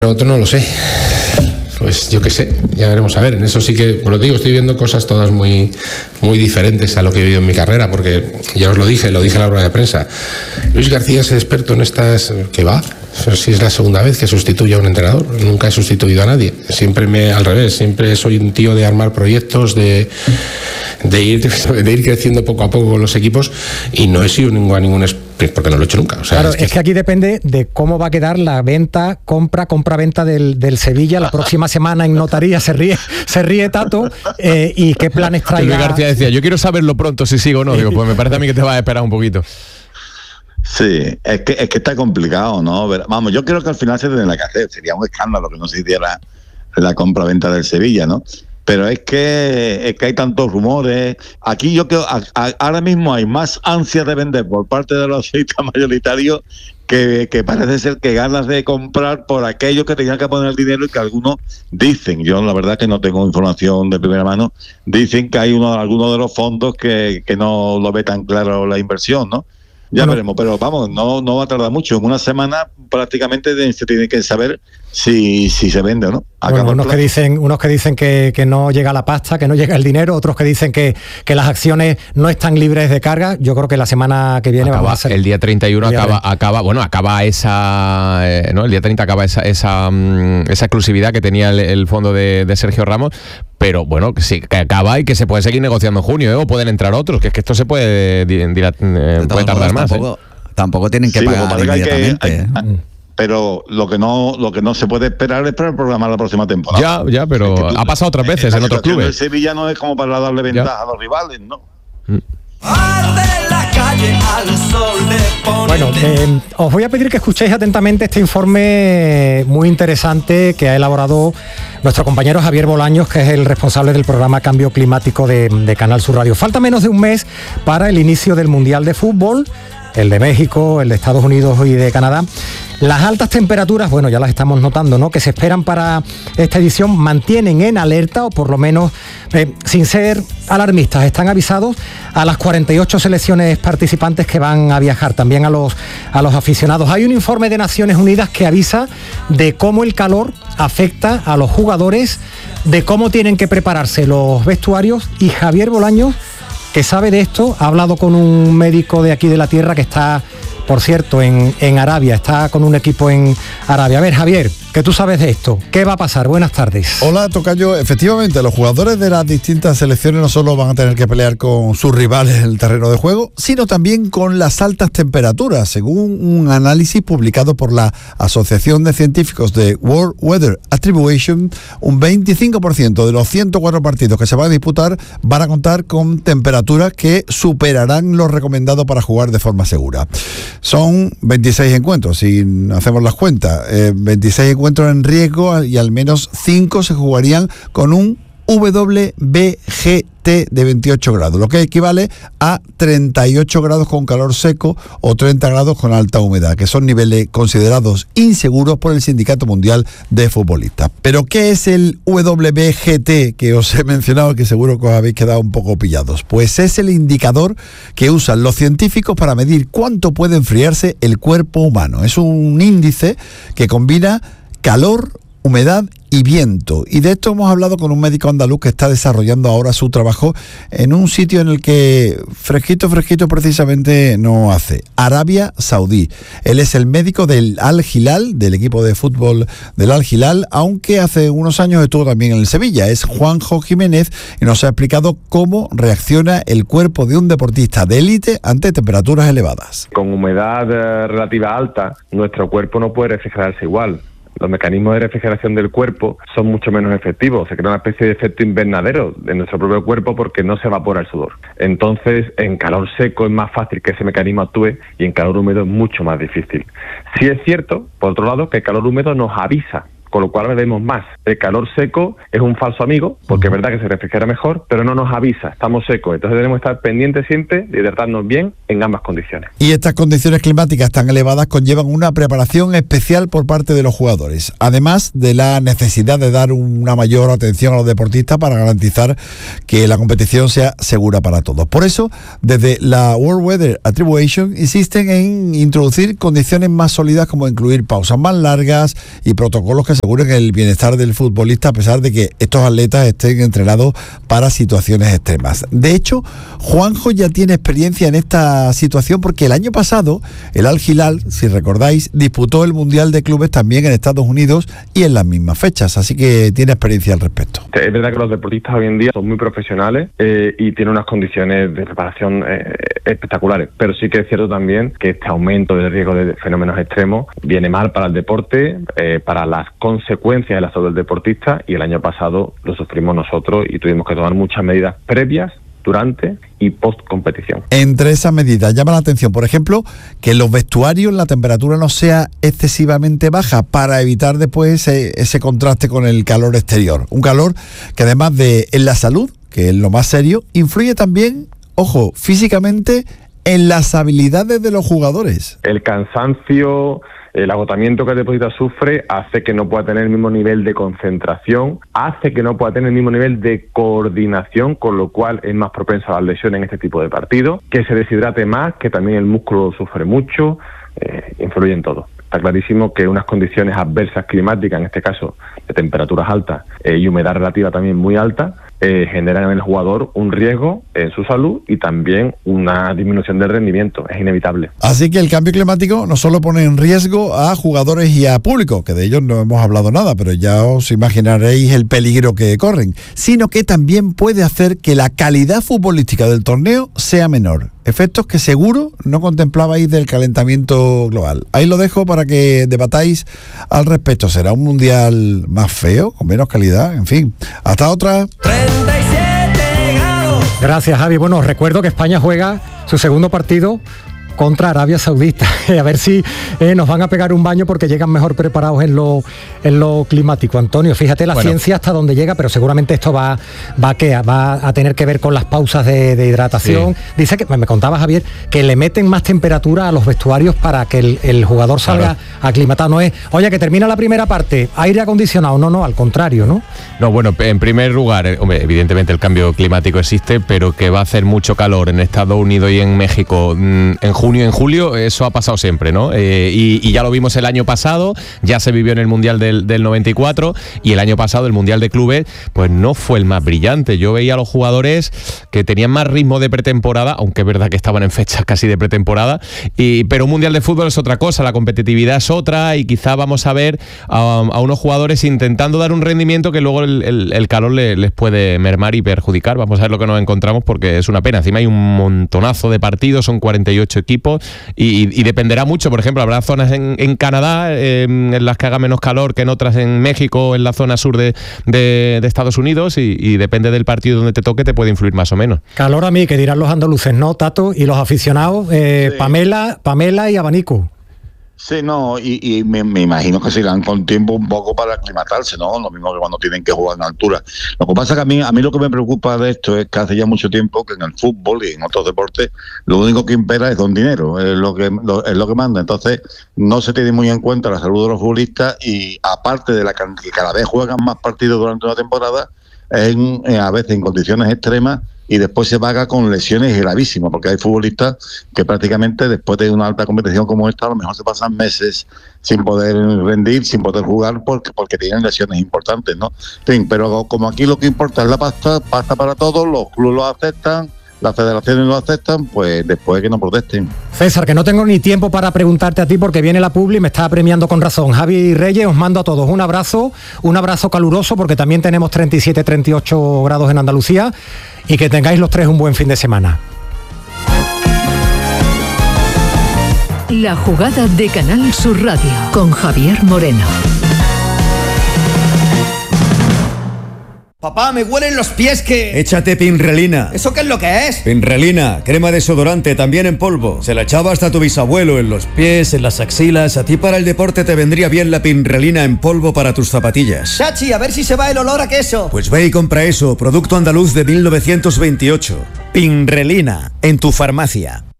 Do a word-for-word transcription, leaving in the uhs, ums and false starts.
Otro no lo sé. Pues yo qué sé, ya veremos a ver. En eso sí que, por lo que digo, estoy viendo cosas todas muy, muy diferentes a lo que he vivido en mi carrera, porque ya os lo dije, lo dije en la rueda de prensa. Luis García es experto en estas... ¿Qué va? Pero si es la segunda vez que sustituye a un entrenador, nunca he sustituido a nadie. Siempre me, al revés, siempre soy un tío de armar proyectos, de, de, ir, de ir creciendo poco a poco con los equipos, y no he sido ningún, ningún porque no lo he hecho nunca. O sea, claro, es que... es que aquí depende de cómo va a quedar la venta, compra, compra-venta del, del Sevilla la próxima semana en notaría. Se ríe, se ríe Tato, eh, y qué planes traiga. Luis García decía, yo quiero saberlo pronto si sigo o no. Digo, pues me parece a mí que te vas a esperar un poquito. Sí, es que, es que está complicado, ¿no? Vamos, yo creo que al final se tendrá que hacer. Sería un escándalo que no se hiciera la compra-venta del Sevilla, ¿no? Pero es que, es que hay tantos rumores. Aquí yo creo, a, a, ahora mismo hay más ansia de vender por parte de los accionistas mayoritarios que, que parece ser que ganas de comprar por aquellos que tenían que poner dinero, y que algunos dicen, yo la verdad que no tengo información de primera mano, dicen que hay uno, algunos de los fondos que, que no lo ve tan claro la inversión, ¿no? Ya bueno, veremos, pero vamos, no, no va a tardar mucho. En una semana prácticamente se tiene que saber si, si se vende o no. Bueno, unos que dicen, unos que dicen que, que no llega la pasta, que no llega el dinero, otros que dicen que, que las acciones no están libres de carga. Yo creo que la semana que viene acaba, vamos a hacer... El día treinta y uno acaba, acaba, bueno, acaba esa, eh, ¿no? El día treinta acaba esa, esa, um, esa exclusividad que tenía el, el fondo de, de Sergio Ramos, pero bueno, que, sí, que acaba y que se puede seguir negociando en junio, ¿eh? O pueden entrar otros, que es que esto se puede, dilat, eh, puede tardar más. Tampoco, ¿eh? tampoco tienen que sí, pagar inmediatamente. Que hay, hay, pero lo que no lo que no se puede esperar es para el programa la próxima temporada. Ya, ya, pero es que tú, ha pasado otras veces en, en otros clubes. El Sevilla no es como para darle ventaja ya a los rivales, ¿no? Mm. Bueno, eh, os voy a pedir que escuchéis atentamente este informe muy interesante que ha elaborado nuestro compañero Javier Bolaños, que es el responsable del programa Cambio Climático de, de Canal Sur Radio. Falta menos de un mes para el inicio del Mundial de Fútbol, el de México, el de Estados Unidos y de Canadá. Las altas temperaturas, bueno, ya las estamos notando, ¿no?, que se esperan para esta edición, mantienen en alerta, o por lo menos, eh, sin ser alarmistas, están avisados a las cuarenta y ocho selecciones participantes que van a viajar, también a los, a los aficionados. Hay un informe de Naciones Unidas que avisa de cómo el calor afecta a los jugadores, de cómo tienen que prepararse los vestuarios, y Javier Bolaños, que sabe de esto, ha hablado con un médico de aquí de la tierra que está, por cierto, en, en Arabia, está con un equipo en Arabia. A ver, Javier, que tú sabes de esto, ¿qué va a pasar? Buenas tardes. Hola, tocayo. Efectivamente, los jugadores de las distintas selecciones no solo van a tener que pelear con sus rivales en el terreno de juego, sino también con las altas temperaturas. Según un análisis publicado por la Asociación de Científicos de World Weather Attribution, un veinticinco por ciento de los ciento cuatro partidos que se van a disputar van a contar con temperaturas que superarán lo recomendado para jugar de forma segura. Son veintiséis encuentros, si hacemos las cuentas, eh, veintiséis encuentros en riesgo, y al menos cinco se jugarían con un W B G T de veintiocho grados, lo que equivale a treinta y ocho grados con calor seco o treinta grados con alta humedad, que son niveles considerados inseguros por el Sindicato Mundial de Futbolistas. ¿Pero qué es el W B G T que os he mencionado, que seguro que os habéis quedado un poco pillados? Pues es el indicador que usan los científicos para medir cuánto puede enfriarse el cuerpo humano. Es un índice que combina calor, humedad y viento. Y de esto hemos hablado con un médico andaluz que está desarrollando ahora su trabajo en un sitio en el que fresquito, fresquito precisamente no hace. Arabia Saudí. Él es el médico del Al Hilal, del equipo de fútbol del Al Hilal, aunque hace unos años estuvo también en el Sevilla. Es Juanjo Jiménez y nos ha explicado cómo reacciona el cuerpo de un deportista de élite ante temperaturas elevadas. Con humedad eh, relativa alta, nuestro cuerpo no puede refrigerarse igual. Los mecanismos de refrigeración del cuerpo son mucho menos efectivos. Se crea una especie de efecto invernadero en nuestro propio cuerpo porque no se evapora el sudor. Entonces, en calor seco es más fácil que ese mecanismo actúe, y en calor húmedo es mucho más difícil. Sí es cierto, por otro lado, que el calor húmedo nos avisa con lo cual bebemos más. El calor seco es un falso amigo, porque es verdad que se refrigera mejor, pero no nos avisa, estamos secos. Entonces tenemos que estar pendientes siempre de hidratarnos bien en ambas condiciones. Y estas condiciones climáticas tan elevadas conllevan una preparación especial por parte de los jugadores, además de la necesidad de dar una mayor atención a los deportistas para garantizar que la competición sea segura para todos. Por eso, desde la World Weather Attribution insisten en introducir condiciones más sólidas, como incluir pausas más largas y protocolos que aseguren el bienestar del futbolista, a pesar de que estos atletas estén entrenados para situaciones extremas. De hecho, Juanjo ya tiene experiencia en esta situación porque el año pasado el Al Hilal, si recordáis, disputó el Mundial de Clubes también en Estados Unidos y en las mismas fechas, así que tiene experiencia al respecto. Es verdad que los deportistas hoy en día son muy profesionales eh, y tienen unas condiciones de preparación eh, espectaculares, pero sí que es cierto también que este aumento del riesgo de fenómenos extremos viene mal para el deporte, eh, para las consecuencias de la salud del deportista, y el año pasado lo sufrimos nosotros y tuvimos que tomar muchas medidas previas, durante y post competición. Entre esas medidas llama la atención, por ejemplo, que en los vestuarios la temperatura no sea excesivamente baja para evitar después ese, ese contraste con el calor exterior. Un calor que, además de en la salud, que es lo más serio, influye también, ojo, físicamente en las habilidades de los jugadores. El cansancio, el agotamiento que el deportista sufre hace que no pueda tener el mismo nivel de concentración, hace que no pueda tener el mismo nivel de coordinación, con lo cual es más propenso a las lesiones en este tipo de partidos, que se deshidrate más, que también el músculo sufre mucho, eh, influye en todo. Está clarísimo que unas condiciones adversas climáticas, en este caso de temperaturas altas eh, y humedad relativa también muy alta, eh, generan en el jugador un riesgo en su salud y también una disminución del rendimiento. Es inevitable. Así que el cambio climático no solo pone en riesgo a jugadores y a público, que de ellos no hemos hablado nada, pero ya os imaginaréis el peligro que corren, sino que también puede hacer que la calidad futbolística del torneo sea menor. Efectos que seguro no contemplabais del calentamiento global. Ahí lo dejo para que debatáis al respecto. ¿Será un mundial más feo, con menos calidad? En fin, hasta otra. treinta y siete grados. Gracias, Javi. Bueno, os recuerdo que España juega su segundo partido contra Arabia Saudita. A ver si eh, nos van a pegar un baño porque llegan mejor preparados en lo, en lo climático. Antonio, fíjate la bueno. ciencia hasta dónde llega, pero seguramente esto va, va, a, ¿qué? va a tener que ver con las pausas de, de hidratación. Sí. Dice que, me contaba Javier, que le meten más temperatura a los vestuarios para que el, el jugador salga claro. aclimatado. No es, oye, que termina la primera parte, aire acondicionado. No, no, al contrario, ¿no? No, bueno, en primer lugar, hombre, evidentemente el cambio climático existe, pero que va a hacer mucho calor en Estados Unidos y en México en junio y en julio, eso ha pasado siempre, ¿no? Eh, y, y ya lo vimos el año pasado, ya se vivió en el Mundial del, del noventa y cuatro, y el año pasado el Mundial de Clubes pues no fue el más brillante. Yo veía a los jugadores que tenían más ritmo de pretemporada, aunque es verdad que estaban en fechas casi de pretemporada, y, pero un Mundial de fútbol es otra cosa, la competitividad es otra, y quizá vamos a ver a, a unos jugadores intentando dar un rendimiento que luego el, el, el calor le, les puede mermar y perjudicar. Vamos a ver lo que nos encontramos, porque es una pena. Encima hay un montonazo de partidos, son cuarenta y ocho equipos, y, y dependerá mucho. Por ejemplo, habrá zonas en, en Canadá eh, en las que haga menos calor que en otras en México, en la zona sur de, de, de Estados Unidos, y, y depende del partido donde te toque, te puede influir más o menos. Calor a mí, que dirán los andaluces, ¿no, Tato? Y los aficionados, eh, sí. Pamela, Pamela y abanico. Sí, no, y, y me, me imagino que se irán con tiempo un poco para aclimatarse, ¿no? Lo mismo que cuando tienen que jugar en altura. Lo que pasa es que a mí, a mí lo que me preocupa de esto es que hace ya mucho tiempo que en el fútbol y en otros deportes lo único que impera es don dinero, es lo que lo, es lo que manda. Entonces no se tiene muy en cuenta la salud de los futbolistas, y aparte de la que cada vez juegan más partidos durante una temporada, en, en, a veces en condiciones extremas, y después se paga con lesiones gravísimas, porque hay futbolistas que prácticamente después de una alta competición como esta a lo mejor se pasan meses sin poder rendir, sin poder jugar, porque porque tienen lesiones importantes, ¿no? En fin, pero como aquí lo que importa es la pasta, pasta para todos, los clubes lo aceptan, las federaciones lo aceptan, pues después que no protesten. César, que no tengo ni tiempo para preguntarte a ti porque viene la publi y me está premiando con razón. Javi Reyes, os mando a todos un abrazo, un abrazo caluroso, porque también tenemos treinta y siete, treinta y ocho grados en Andalucía, y que tengáis los tres un buen fin de semana. La jugada de Canal Sur Radio con Javier Moreno. Papá, me huelen los pies que... Échate Pinrelina. ¿Eso qué es lo que es? Pinrelina, crema desodorante, también en polvo. Se la echaba hasta tu bisabuelo en los pies, en las axilas. A ti para el deporte te vendría bien la Pinrelina en polvo para tus zapatillas. Chachi, a ver si se va el olor a queso. Pues ve y compra eso, producto andaluz de mil novecientos veintiocho. Pinrelina, en tu farmacia.